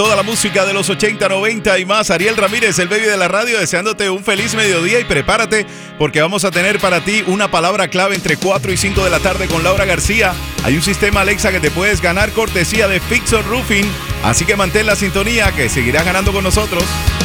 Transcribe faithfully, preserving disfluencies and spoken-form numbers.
Toda la música de los ochenta, noventa y más. Ariel Ramírez, el baby de la radio, deseándote un feliz mediodía y prepárate porque vamos a tener para ti una palabra clave entre cuatro y cinco de la tarde con Laura García. Hay un sistema Alexa que te puedes ganar cortesía de Fixer Roofing, así que mantén la sintonía que seguirás ganando con nosotros.